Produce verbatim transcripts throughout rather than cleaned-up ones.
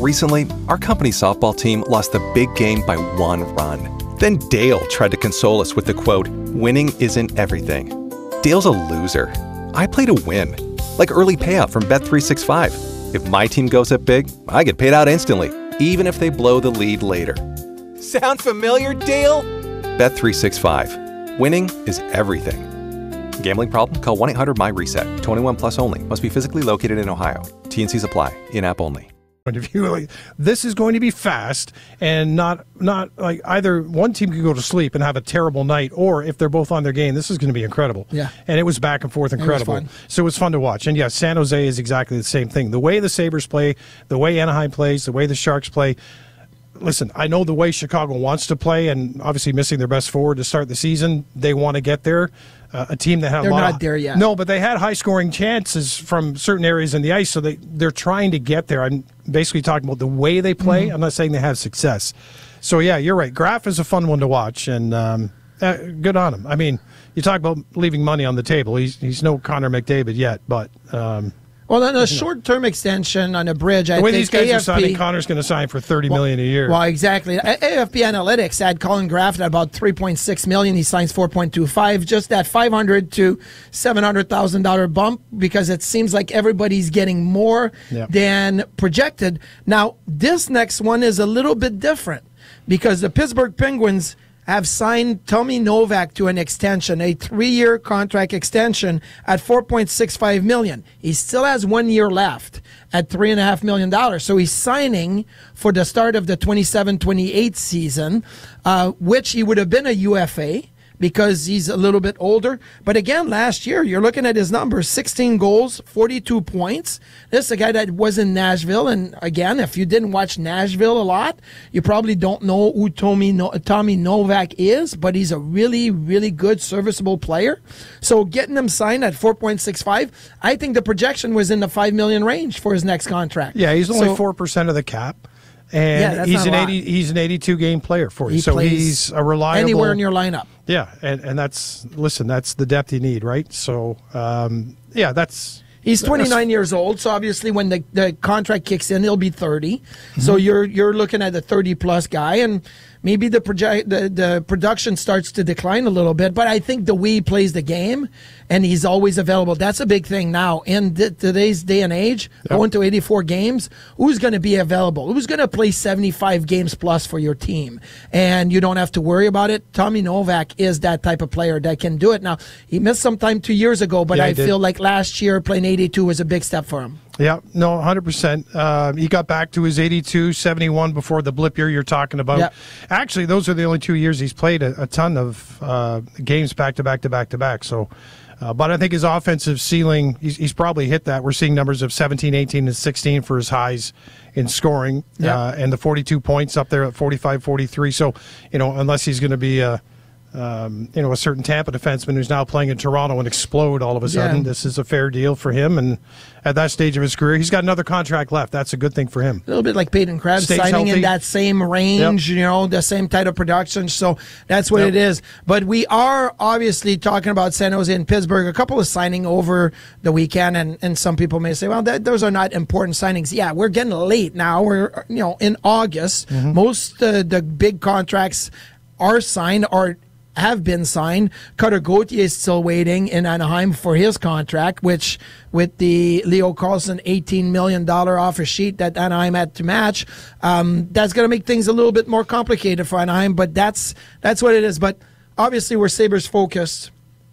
Recently, our company's softball team lost the big game by one run. Then Dale tried to console us with the quote, "Winning isn't everything." Dale's a loser. I play to win, like early payout from Bet three sixty-five. If my team goes up big, I get paid out instantly, even if they blow the lead later. Sound familiar, Dale? Bet three sixty-five. Winning is everything. Gambling problem? Call one eight hundred M Y reset. twenty-one plus only. Must be physically located in Ohio. T and Cs apply. In-app only. Point of view, like, this is going to be fast, and not not like either one team could go to sleep and have a terrible night, or if they're both on their game, this is going to be incredible. Yeah, and it was back and forth, incredible. It so it was fun to watch. And yeah, San Jose is exactly the same thing. The way the Sabres play, the way Anaheim plays, the way the Sharks play. Listen, I know the way Chicago wants to play, and obviously missing their best forward to start the season, they want to get there. Uh, a team that had they're a lot not of, there yet. No, but they had high-scoring chances from certain areas in the ice, so they, they're trying to get there. I'm basically talking about the way they play. Mm-hmm. I'm not saying they have success. So, yeah, you're right. Graf is a fun one to watch, and um, uh, good on him. I mean, you talk about leaving money on the table. He's he's no Connor McDavid yet, but... Um, Well, on a short-term extension on a bridge, I the way think these guys A F P, are signing, Connor's going to sign for thirty well, million dollars a year. Well, exactly. A F P Analytics had Colin Graf at about three point six million dollars. He signs four point two five. Just that five hundred to seven hundred thousand dollars bump, because it seems like everybody's getting more yep. than projected. Now, this next one is a little bit different, because the Pittsburgh Penguins have signed Tommy Novak to an extension, a three-year contract extension at four point six five million dollars. He still has one year left at three point five million dollars. So he's signing for the start of the twenty-seven twenty-eight season, uh, which he would have been a U F A because he's a little bit older. But again, last year, you're looking at his numbers, sixteen goals, forty-two points. This is a guy that was in Nashville. And again, if you didn't watch Nashville a lot, you probably don't know who Tommy, no- Tommy Novak is, but he's a really, really good, serviceable player. So getting him signed at four point six five, I think the projection was in the five million dollars range for his next contract. Yeah, he's only so, four percent of the cap. And yeah, that's he's not an a lot. eighty. He's an eighty-two game player for you, He so plays he's a reliable anywhere in your lineup. Yeah, and and that's listen, that's the depth you need, right? So, um, yeah, that's he's twenty-nine years old. So obviously, when the, the contract kicks in, he'll be thirty. Mm-hmm. So you're you're looking at a thirty plus guy, and maybe the project the, the production starts to decline a little bit. But I think the way he plays the game, and he's always available. That's a big thing now in th- today's day and age. Yep. Going to eighty-four games, who's going to be available? Who's going to play seventy-five games plus for your team? And you don't have to worry about it. Tommy Novak is that type of player that can do it. Now, he missed some time two years ago, but yeah, I did. feel like last year playing eighty-two was a big step for him. Yeah, no, one hundred percent. Uh, he got back to his eighty-two, seventy-one before the blip year you're talking about. Yep. Actually, those are the only two years he's played a, a ton of uh, games back to back to back to back. So, uh, but I think his offensive ceiling, he's, he's probably hit that. We're seeing numbers of seventeen, eighteen, and sixteen for his highs in scoring, yep. uh, and the forty-two points up there at forty-five, forty-three. So, you know, unless he's going to be a Um, you know, a certain Tampa defenseman who's now playing in Toronto and explode all of a sudden. Yeah. This is a fair deal for him, and at that stage of his career, he's got another contract left. That's a good thing for him. A little bit like Peyton Krebs, Stays signing healthy. in that same range, Yep. you know, the same type of production. So that's what Yep. it is. But we are obviously talking about San Jose and Pittsburgh. A couple of signing over the weekend, and, and some people may say, well, that, those are not important signings. Yeah, we're getting late now. We're, you know, in August. Mm-hmm. Most uh, the big contracts are signed or have been signed. Cutter Gauthier is still waiting in Anaheim for his contract, which with the Leo Carlson eighteen million dollars offer sheet that Anaheim had to match, um, that's going to make things a little bit more complicated for Anaheim, but that's that's what it is. But obviously we're Sabres focused,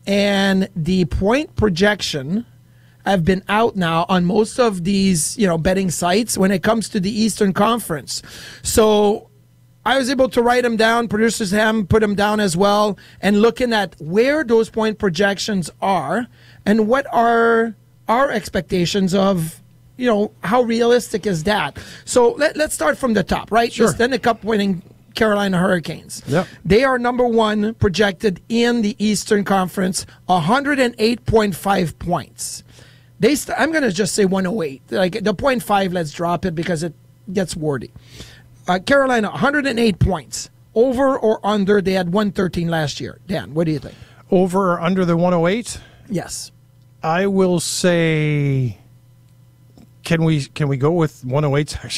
and the point projection have been out now on most of these, you know, betting sites when it comes to the Eastern Conference. So I was able to write them down, producers have put them down as well, and looking at where those point projections are and what are our expectations of, you know, how realistic is that. So let, let's start from the top, right? Sure. The Stanley Cup winning Carolina Hurricanes. Yep. They are number one projected in the Eastern Conference, one hundred eight point five points. They st- I'm going to just say one oh eight. Like the point five, let's drop it because it gets wordy. Uh, Carolina, one hundred eight points. Over or under? They had one thirteen last year. Dan, what do you think? Over or under the one oh eight? Yes. I will say, can we can we go with one oh eight?